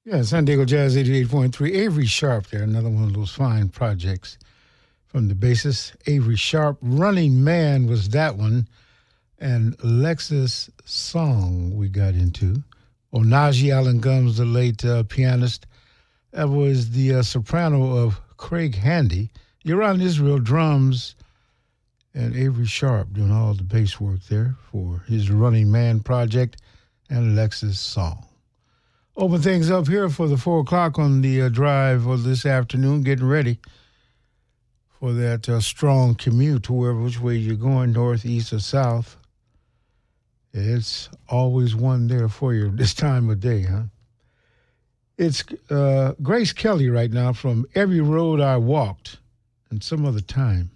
Yeah, San Diego Jazz 88.3. Avery Sharp there, another one of those fine projects from the bassist. Avery Sharp. Running Man was that one. And Alexis Song we got into. Onaji Allen Gumbs, the late pianist. That was the soprano of Craig Handy. Yoran Israel, drums. And Avery Sharp doing all the bass work there for his Running Man project. And Alexis Song. Open things up here for the 4 o'clock on the drive of this afternoon, getting ready for that strong commute to wherever which way you're going, north, east, or south. It's always one there for you this time of day, huh? It's Grace Kelly right now from Every Road I Walked and Some Other Time.